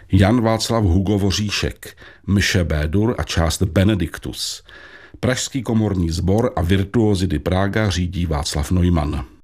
Jan Václav Hugo Voříšek, mše B-dur a část Benediktus. Pražský komorní sbor a Virtuosity Praga řídí Václav Neumann.